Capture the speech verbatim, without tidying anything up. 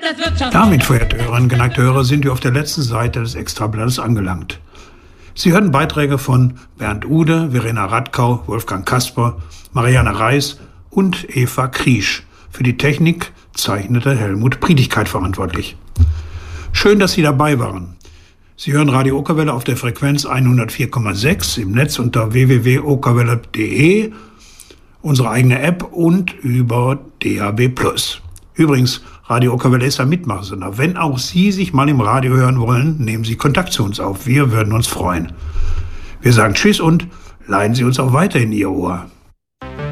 das wird schon. Damit, verehrte Hörerinnen und geneigte Hörer, sind wir auf der letzten Seite des Extrablattes angelangt. Sie hören Beiträge von Bernd Ude, Verena Radkau, Wolfgang Kasper, Marianne Reis und Eva Kriesch. Für die Technik zeichnete Helmut Priedigkeit verantwortlich. Schön, dass Sie dabei waren. Sie hören Radio Okerwelle auf der Frequenz hundertvier Komma sechs, im Netz unter w w w punkt okerwelle punkt de, unsere eigene App und über D A B plus. Übrigens, Radio Okerwelle ist ein Mitmachsender. Wenn auch Sie sich mal im Radio hören wollen, nehmen Sie Kontakt zu uns auf. Wir würden uns freuen. Wir sagen Tschüss und leihen Sie uns auch weiter in Ihr Ohr.